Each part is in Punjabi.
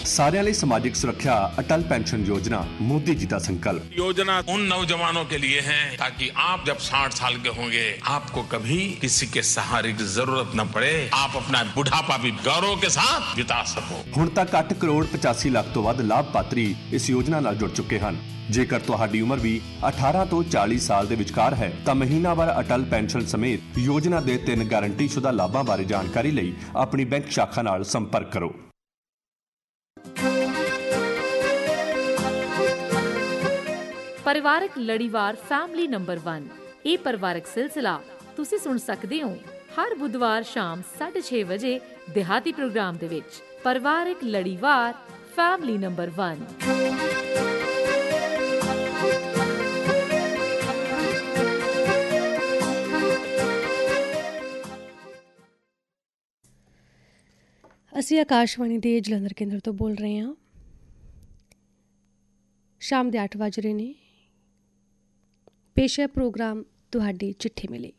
सारिਆਂ ਲਈ ਸਮਾਜਿਕ सुरक्षा अटल पेंशन योजना मोदी जी का संकल्प। योजना उन नौजवानों के लिए है ताकि आप जब 60 साल के होंगे आपको कभी किसी के सहारे की जरूरत न पड़े, आप अपना बुढ़ापा भी गौरव के साथ बिता सको। ਹੁਣ तक 8 करोड़ 85 ਲੱਖ ਤੋਂ ਵੱਧ ਲਾਭਪਾਤਰੀ ਇਸ ਯੋਜਨਾ ਨਾਲ ਜੁੜ ਚੁੱਕੇ ਹਨ। ਜੇਕਰ ਤੁਹਾਡੀ ਉਮਰ ਵੀ 18 ਤੋਂ 40 ਸਾਲ ਦੇ ਵਿਚਕਾਰ ਹੈ ਤਾਂ ਮਹੀਨਾਵਾਰ ਅਟਲ ਪੈਨਸ਼ਨ ਸਮੇਤ ਯੋਜਨਾ ਦੇ 3 ਗਾਰੰਟੀਸ਼ੁਦਾ ਲਾਭਾਂ ਬਾਰੇ ਜਾਣਕਾਰੀ ਲਈ ਆਪਣੀ ਬੈਂਕ ਸ਼ਾਖਾ ਨਾਲ ਸੰਪਰਕ ਕਰੋ। ਪਰਿਵਾਰਕ ਲੜੀਵਾਰ ਫੈਮਿਲੀ ਨੰਬਰ 1 ਇਹ ਪਰਿਵਾਰਕ ਸਿਲਸਿਲਾ ਤੁਸੀਂ ਸੁਣ ਸਕਦੇ ਹੋ ਹਰ ਬੁੱਧਵਾਰ ਸ਼ਾਮ 6:30 ਵਜੇ ਦਿਹਾਤੀ ਪ੍ਰੋਗਰਾਮ ਦੇ ਵਿੱਚ। ਪਰਿਵਾਰਕ ਲੜੀਵਾਰ ਫੈਮਿਲੀ ਨੰਬਰ 1। ਅਸੀਂ ਆਕਾਸ਼ਵਾਣੀ ਦੇ ਜਲੰਧਰ ਕੇਂਦਰ ਤੋਂ ਬੋਲ ਰਹੇ ਹਾਂ। ਸ਼ਾਮ ਦੇ 8 ਵੱਜ ਰਹੇ ਨੇ। ਪੇਸ਼ ਹੈ ਪ੍ਰੋਗਰਾਮ ਤੁਹਾਡੀ ਚਿੱਠੀ ਮਿਲੀ।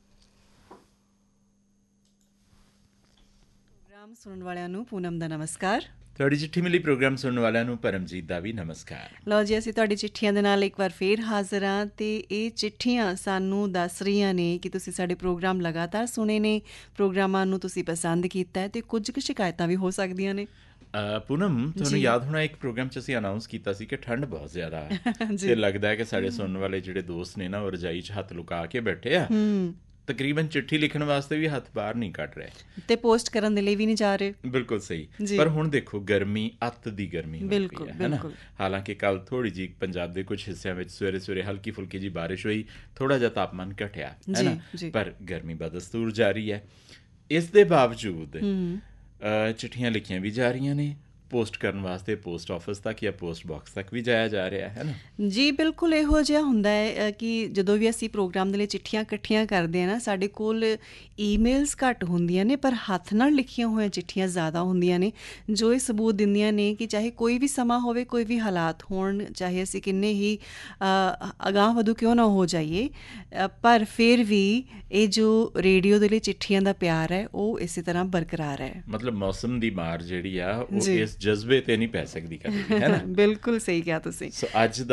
ਪ੍ਰੋਗਰਾਮ ਸੁਣਨ ਵਾਲਿਆਂ ਨੂੰ ਪੂਨਮ ਦਾ ਨਮਸਕਾਰ। ਤੁਹਾਡੀ ਚਿੱਠੀ ਮਿਲੀ ਪ੍ਰੋਗਰਾਮ ਸੁਣਨ ਵਾਲਿਆਂ ਨੂੰ ਪਰਮਜੀਤ ਦਾ ਵੀ ਨਮਸਕਾਰ। ਲਓ ਜੀ, ਅਸੀਂ ਤੁਹਾਡੀ ਚਿੱਠੀਆਂ ਦੇ ਨਾਲ ਇੱਕ ਵਾਰ ਫੇਰ ਹਾਜ਼ਰ ਹਾਂ ਅਤੇ ਇਹ ਚਿੱਠੀਆਂ ਸਾਨੂੰ ਦੱਸ ਰਹੀਆਂ ਨੇ ਕਿ ਤੁਸੀਂ ਸਾਡੇ ਪ੍ਰੋਗਰਾਮ ਲਗਾਤਾਰ ਸੁਣੇ ਨੇ, ਪ੍ਰੋਗਰਾਮਾਂ ਨੂੰ ਤੁਸੀਂ ਪਸੰਦ ਕੀਤਾ ਹੈ ਅਤੇ ਕੁਝ ਕੁ ਸ਼ਿਕਾਇਤਾਂ ਵੀ ਹੋ ਸਕਦੀਆਂ ਨੇ। ਪੂਨਮ, ਤੁਹਾਨੂੰ ਯਾਦ ਹੋਣਾ ਇੱਕ ਪ੍ਰੋਗਰਾਮ 'ਚ ਅਸੀਂ ਅਨਾਊਂਸ ਕੀਤਾ ਸੀ ਕਿ ਠੰਡ ਬਹੁਤ ਜ਼ਿਆਦਾ ਹੈ ਅਤੇ ਲੱਗਦਾ ਹੈ ਕਿ ਸਾਡੇ ਸੁਣਨ ਵਾਲੇ ਜਿਹੜੇ ਦੋਸਤ ਨੇ ਨਾ ਉਹ ਰਜਾਈ 'ਚ ਹੱਥ ਲੁਕਾ ਕੇ ਬੈਠੇ ਆ, ਤਕਰੀਬਨ ਚਿੱਠੀ ਲਿਖਣ ਵਾਸਤੇ ਵੀ ਹੱਥ ਬਾਹਰ ਨਹੀਂ ਕੱਢ ਰਹੇ ਤੇ ਪੋਸਟ ਕਰਨ ਦੇ ਲਈ ਵੀ ਨਹੀਂ ਜਾ ਰਹੇ। ਬਿਲਕੁਲ ਸਹੀ। ਪਰ ਹੁਣ ਦੇਖੋ ਗਰਮੀ ਅੱਤ ਦੀ ਗਰਮੀ ਬਿਲਕੁਲ ਬਿਲਕੁਲ। ਹਾਲਾਂਕਿ ਕੱਲ ਥੋੜੀ ਜਿਹੀ ਪੰਜਾਬ ਦੇ ਕੁਝ ਹਿੱਸਿਆਂ ਵਿੱਚ ਸਵੇਰੇ ਸਵੇਰੇ ਹਲਕੀ ਫੁਲਕੀ ਜੀ ਬਾਰਿਸ਼ ਹੋਈ, ਥੋੜਾ ਜਿਹਾ ਤਾਪਮਾਨ ਘਟਿਆ ਹੈ ਨਾ, ਪਰ ਗਰਮੀ ਬਦਸਤੂਰ ਜਾਰੀ ਹੈ। ਇਸ ਦੇ ਬਾਵਜੂਦ ਚਿੱਠੀਆਂ ਲਿਖੀਆਂ ਵੀ ਜਾ ਰਹੀਆਂ ਨੇ, ਪੋਸਟ ਕਰਨ ਵਾਸਤੇ ਪੋਸਟ ਆਫਿਸ ਤੱਕ ਜਾਂ ਪੋਸਟ ਬਾਕਸ ਤੱਕ ਵੀ ਜਾਇਆ ਜਾ ਰਿਹਾ ਹੈ ਨਾ। ਜੀ ਬਿਲਕੁਲ ਇਹੋ ਜਿਹਾ ਹੁੰਦਾ ਹੈ ਕਿ ਜਦੋਂ ਵੀ ਅਸੀਂ ਪ੍ਰੋਗਰਾਮ ਦੇ ਲਈ ਚਿੱਠੀਆਂ ਇਕੱਠੀਆਂ ਕਰਦੇ ਹਾਂ ਨਾ, ਸਾਡੇ ਕੋਲ ਈਮੇਲਸ ਘੱਟ ਹੁੰਦੀਆਂ ਨੇ ਪਰ ਹੱਥ ਨਾਲ ਲਿਖੀਆਂ ਹੋਈਆਂ ਚਿੱਠੀਆਂ ਜ਼ਿਆਦਾ ਹੁੰਦੀਆਂ ਨੇ, ਜੋ ਇਹ ਸਬੂਤ ਦਿੰਦੀਆਂ ਨੇ ਕਿ ਚਾਹੇ ਕੋਈ ਵੀ ਸਮਾਂ ਹੋਵੇ, ਕੋਈ ਵੀ ਹਾਲਾਤ ਹੋਣ, ਚਾਹੇ ਅਸੀਂ ਕਿੰਨੇ ਹੀ ਅਗਾਂਹ ਵਧੂ ਕਿਉਂ ਨਾ ਹੋ ਜਾਈਏ, ਪਰ ਫਿਰ ਵੀ ਇਹ ਜੋ ਰੇਡੀਓ ਦੇ ਲਈ ਚਿੱਠੀਆਂ ਦਾ ਪਿਆਰ ਹੈ ਉਹ ਇਸੇ ਤਰ੍ਹਾਂ ਬਰਕਰਾਰ ਹੈ। ਮਤਲਬ ਮੌਸਮ ਦੀ ਮਾਰ ਜਿਹੜੀ ਆ ਉਹ ਇਸ ਜਜ਼ਬੇ ਤੇ ਨਹੀਂ ਪੈ ਸਕਦੀ ਕਦੇ, ਹੈ ਨਾ। ਬਿਲਕੁਲ ਸਹੀ ਕਿਹਾ ਤੁਸੀਂ। ਸੋ ਅੱਜ